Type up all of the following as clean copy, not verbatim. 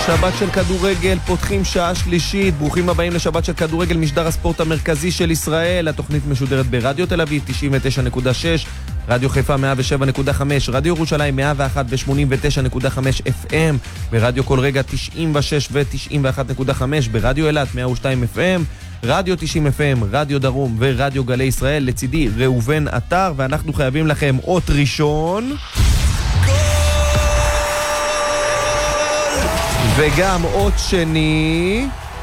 שבת של כדורגל, פותחים שעה שלישית. ברוכים הבאים לשבת של כדורגל, משדר הספורט המרכזי של ישראל. התוכנית משודרת ברדיו תל אביב 99.6, רדיו חיפה 107.5, רדיו ירושלים 101 ו-89.5 FM, ברדיו כל רגע 96 ו-91.5, ברדיו אילת 102 FM, רדיו 90 FM, רדיו דרום ורדיו גלי ישראל. לצידי ראובן אתר, ואנחנו חייבים לכם אות ראשון וגם אות שני,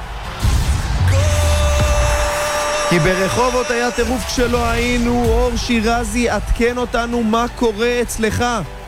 כי ברחובות היה טירוף כשלא היינו. אור שירזי, עדכן אותנו מה קורה אצלך.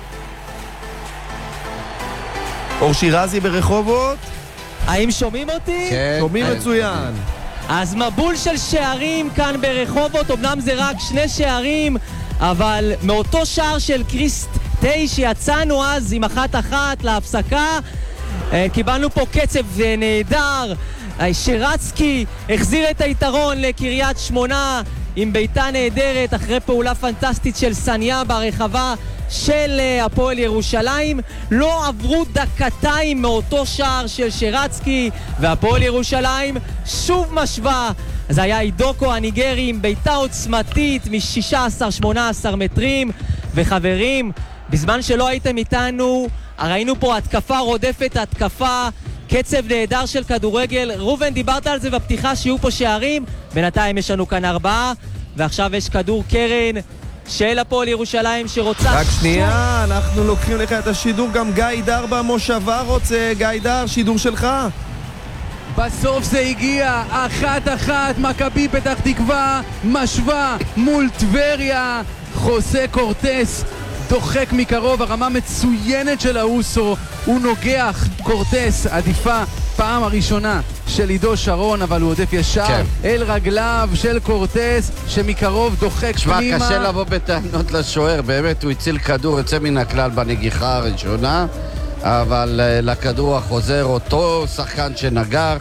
אור שירזי ברחובות, האם שומעים אותי? כן. שומעים מצוין. אז מבול של שערים כאן ברחובות, אמנם זה רק 2 שערים, אבל מאותו שער של קריסט טיי שיצאנו אז עם 1-1 להפסקה, קיבלנו פה קצב נהדר. שרצקי החזיר את היתרון לקריית שמונה עם ביתה נהדרת אחרי פעולה פנטסטית של סניה ברחבה של הפועל ירושלים. לא עברו דקתיים מאותו שער של שרצקי והפועל ירושלים שוב משווה. זה היה אידוקו הניגרי עם ביתה עוצמתית מ-16-18 מטרים. וחברים, בזמן שלא הייתם איתנו ראינו פה התקפה רודפת התקפה, קצב נהדר של כדורגל. ראובן, דיברת על זה בפתיחה שיהיו פה שערים, בינתיים יש לנו כאן 4, ועכשיו יש כדור קרן של הפועל ירושלים שרוצה... רק שנייה, אנחנו לוקחים לך את השידור, גם גיא דר במושבה רוצה. גיא דר, שידור שלך. בסוף זה הגיע 1-1, מכבי פתח תקווה משווה מול טבריה. חוסה קורטס דוחק מקרוב, הרמה מצוינת של האוסו, הוא נוגח. קורטס עדיפה פעם הראשונה של עידו שרון, אבל הוא עודף ישר אל רגליו של קורטס שמקרוב דוחק פנימה. קשה לבוא בטענות לשוער, באמת הוא הציל כדור יוצא מן הכלל בנגיחה הראשונה, אבל לכדור החוזר אותו שחקן שנגח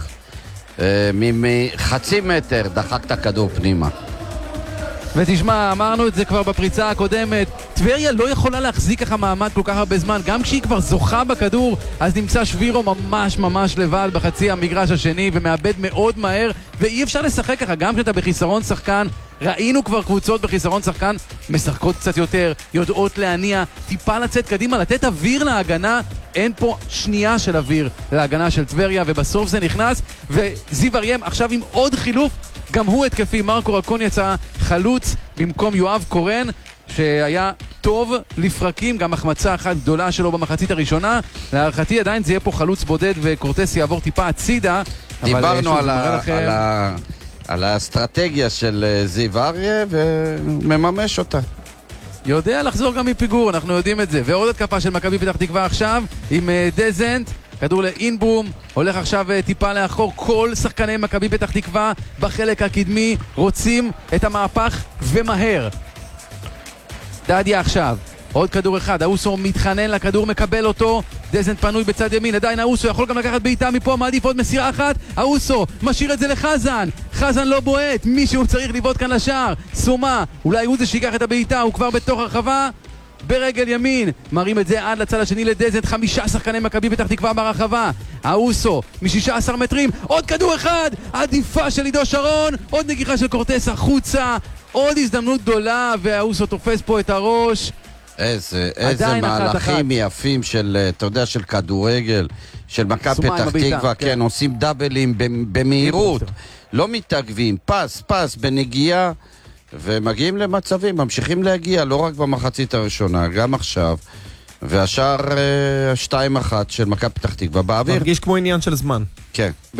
מחצי מטר דחק את הכדור פנימה. ותשמע, אמרנו את זה כבר בפריצה הקודמת, טבריה לא יכולה להחזיק ככה מעמד כל כך הרבה זמן. גם כשהיא כבר זוכה בכדור, אז נמצא שבירו ממש לבד בחצי המגרש השני ומאבד מאוד מהר, ואי אפשר לשחק ככה גם כשאתה בחיסרון שחקן. ראינו כבר קבוצות בחיסרון שחקן משחקות קצת יותר, יודעות להניע, טיפה לצאת קדימה, לתת אוויר להגנה. אין פה שנייה של אוויר להגנה של טבריה, ובסוף זה נכנס. וזיו אריים עכשיו עם עוד חילוף, גם הוא התקפי. מרקו רקון יצא חלוץ במקום יואב קורן, שהיה טוב לפרקים, גם החמצה אחת גדולה שלו במחצית הראשונה. להערכתי עדיין זה יהיה פה חלוץ בודד וקורטס יעבור טיפה הצידה. דיברנו על האסטרטגיה של זיו אריה ומממש אותה. יודע לחזור גם מפיגור, אנחנו יודעים את זה. ועוד התקפה של מכבי פתח תקווה עכשיו עם דזנט, כדור לאינבום, הולך עכשיו טיפה לאחור. כל שחקני מכבי פתח תקווה בחלק הקדמי רוצים את המהפך ומהר. דדיה עכשיו, עוד כדור אחד, האוסו מתחנן לכדור, מקבל אותו, דזנט פנוי בצד ימין, עדיין האוסו יכול גם לקחת בעיטה מפה, מעדיף עוד מסירה אחת, האוסו משאיר את זה לחזן, חזן לא בועט, מישהו צריך לבעוט כאן לשער, סומה, אולי הוא זה שיקח את הבעיטה, הוא כבר בתוך הרחבה, ברגל ימין, מרים את זה עד לצד השני לדזנט. 5 שחקני מכבי פתח תקווה ברחבה, האוסו מ-16 מטרים, עוד כדור אחד, עדיפה של עידו שרון, עוד נגיחה של קורטס החוצה, עוד הזדמנות גדולה, והאוסו תופס פה את הראש. איזה מהלכים יפים של, אתה יודע, של כדורגל, של מכבי פתח תקווה, כן, עושים דאבלים במהירות, לא מתעכבים, פס בנגיעה, ומגיעים למצבים, ממשיכים להגיע, לא רק במחצית הראשונה, גם עכשיו, והשאר 2-1 של מכבי פתח תקווה באוויר. מרגיש כמו עניין של זמן. כן.